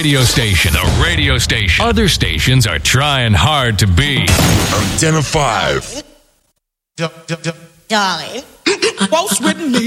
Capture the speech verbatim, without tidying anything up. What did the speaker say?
radio station. The radio station. Other stations are trying hard to be. Antenna five. Darling. Quotes written me.